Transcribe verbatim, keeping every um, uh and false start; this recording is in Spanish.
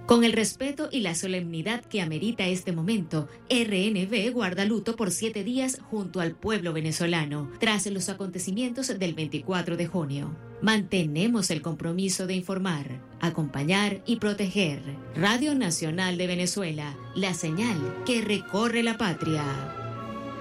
Con el respeto y la solemnidad que amerita este momento, R N V guarda luto por siete días junto al pueblo venezolano, tras los acontecimientos del veinticuatro de junio. Mantenemos el compromiso de informar, acompañar y proteger. Radio Nacional de Venezuela, la señal que recorre la patria.